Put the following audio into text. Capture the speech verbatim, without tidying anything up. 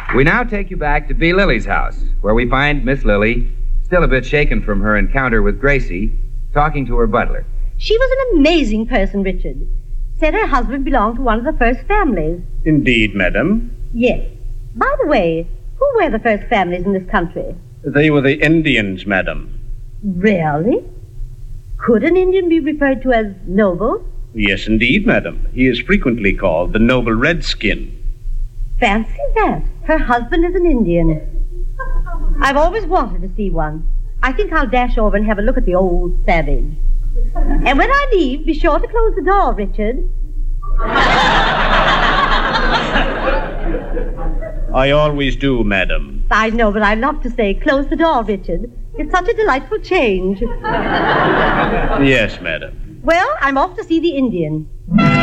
We now take you back to B. Lily's house, where we find Miss Lily, still a bit shaken from her encounter with Gracie, talking to her butler. She was an amazing person, Richard. Said her husband belonged to one of the first families. Indeed, madam. Yes. By the way, who were the first families in this country? They were the Indians, madam. Really? Could an Indian be referred to as noble? Yes, indeed, madam. He is frequently called the noble redskin. Fancy that. Her husband is an Indian. I've always wanted to see one. I think I'll dash over and have a look at the old savage. And when I leave, be sure to close the door, Richard. I always do, madam. I know, but I love to say, close the door, Richard. It's such a delightful change. Yes, madam. Well, I'm off to see the Indian.